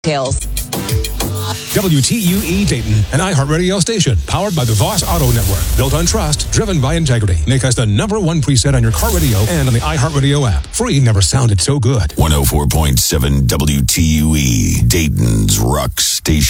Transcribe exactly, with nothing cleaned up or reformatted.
Details. W T U E Dayton, an iHeartRadio station powered by the Voss Auto Network. Built on trust, driven by integrity. Make us the number one preset on your car radio and on the iHeartRadio app. Free never sounded so good. one oh four point seven W T U E, Dayton's Rock Station.